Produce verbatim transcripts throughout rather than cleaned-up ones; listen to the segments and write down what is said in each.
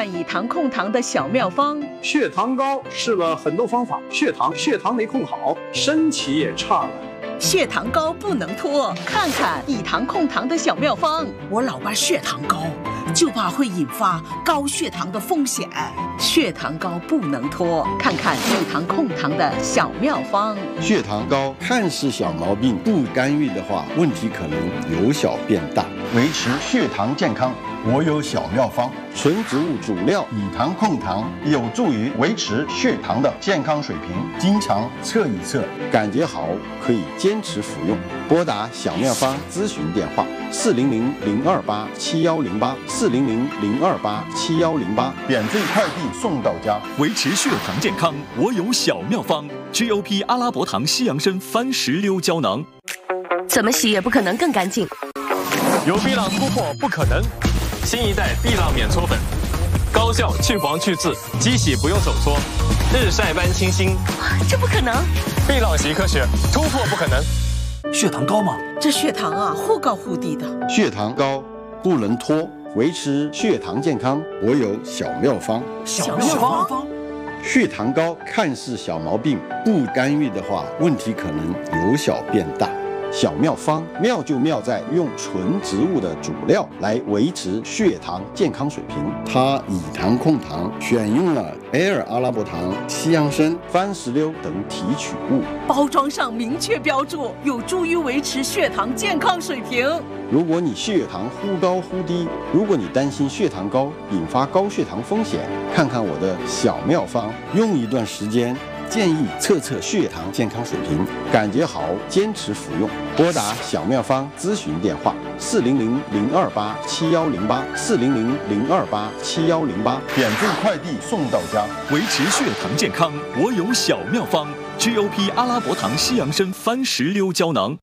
看乙糖控糖的小妙方。 血糖高试了很多方法，血糖血糖没控好，身体也差了。 血糖高不能拖，看看乙糖控糖的小妙方。 我老爸血糖高，就怕会引发高血糖的风险。 血糖高不能拖，看看乙糖控糖的小妙方。 血糖高看似小毛病，不干预的话，问题可能由小变大。维持血糖健康，我有小妙方：纯植物主料乙糖控糖，有助于维持血糖的健康水平。经常测一测，感觉好可以坚持服用。拨打小妙方咨询电话：四零零零二八七幺零八，四零零零二八七幺零八，免费快递送到家。 维持血糖健康，我有小妙方 ：G O P 阿拉伯糖西洋参番石榴胶囊。 怎么洗也不可能更干净。 有碧浪突破不可能，新一代碧浪免搓粉，高效去黄去渍，机洗不用手搓，日晒般清新。 这不可能！ 碧浪洗科学，突破不可能。 血糖高吗？ 这血糖啊，忽高忽低的。 血糖高不能拖，维持血糖健康，我有小妙方。 小妙方。 血糖高看似小毛病，不干预的话，问题可能由小变大。小妙方妙就妙在用纯植物的主料来维持血糖健康水平。它乙糖控糖选用了 L 阿拉伯糖、西洋参、番石榴等提取物， 包装上明确标注，有助于维持血糖健康水平。 如果你血糖忽高忽低，如果你担心血糖高引发高血糖风险，看看我的小妙方，用一段时间。建议测测血糖健康水平，感觉好坚持服用。拨打小妙方咨询电话：四零零零二八七幺零八，四零零零二八七幺零八，免费快递送到家。 维持血糖健康，我有小妙方 ：G O P 阿拉伯糖西洋参番石榴胶囊。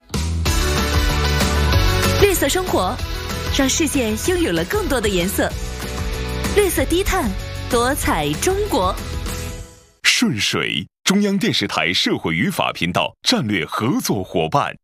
绿色生活，让世界拥有了更多的颜色。绿色低碳，多彩中国。 顺水，中央电视台社会与法频道战略合作伙伴。